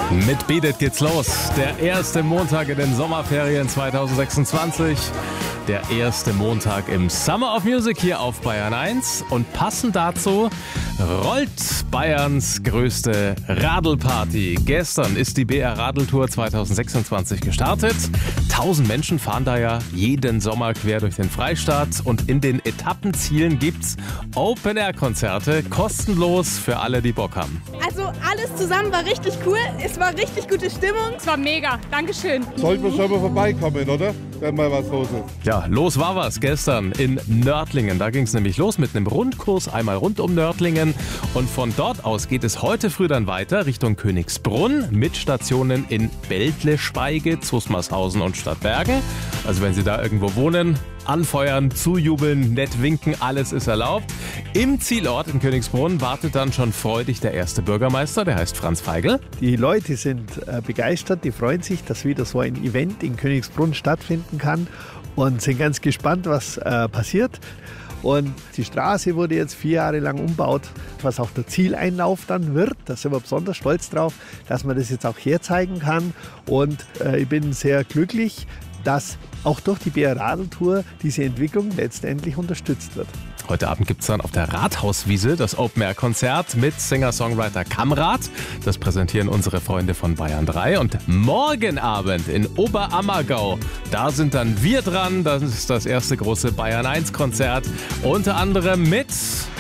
Mit Beat It geht's los. Der erste Montag in den Sommerferien 2026. Der erste Montag im Summer of Music hier auf Bayern 1. Und passend dazu rollt Bayerns größte Radlparty. Gestern ist die BR Radeltour 2026 gestartet. 1000 Menschen fahren da ja jeden Sommer quer durch den Freistaat. Und in den Etappenzielen gibt's Open-Air-Konzerte, kostenlos für alle, die Bock haben. Also alles zusammen war richtig cool. Es war richtig gute Stimmung. Es war mega. Dankeschön. Sollten wir schon mal vorbeikommen, oder? Wenn mal was los ist. Ja, los war was gestern in Nördlingen. Da ging es nämlich los mit einem Rundkurs, einmal rund um Nördlingen. Und von dort aus geht es heute früh dann weiter Richtung Königsbrunn mit Stationen in Beltle-Speige, Zusmarshausen und Stadtbergen. Also wenn Sie da irgendwo wohnen, anfeuern, zujubeln, nett winken, alles ist erlaubt. Im Zielort in Königsbrunn wartet dann schon freudig der erste Bürgermeister, der heißt Franz Feigl. Die Leute sind begeistert, die freuen sich, dass wieder so ein Event in Königsbrunn stattfinden kann und sind ganz gespannt, was passiert. Und die Straße wurde jetzt 4 Jahre lang umgebaut, was auch der Zieleinlauf dann wird. Da sind wir besonders stolz drauf, dass man das jetzt auch herzeigen kann. Und ich bin sehr glücklich, dass auch durch die BR Radeltour diese Entwicklung letztendlich unterstützt wird. Heute Abend gibt es dann auf der Rathauswiese das Open-Air-Konzert mit Singer-Songwriter Kamrat. Das präsentieren unsere Freunde von Bayern 3. Und morgen Abend in Oberammergau, da sind dann wir dran. Das ist das erste große Bayern 1-Konzert. Unter anderem mit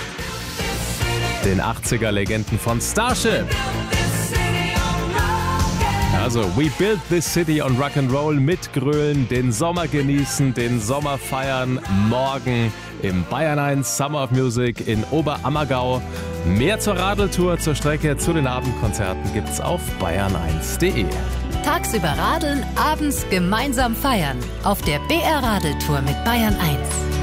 den 80er-Legenden von Starship. Also, we build this city on Rock'n'Roll, mitgrölen, den Sommer genießen, den Sommer feiern, morgen im Bayern 1 Summer of Music in Oberammergau. Mehr zur Radeltour, zur Strecke, zu den Abendkonzerten gibt's auf bayern1.de. Tagsüber radeln, abends gemeinsam feiern. Auf der BR Radeltour mit Bayern 1.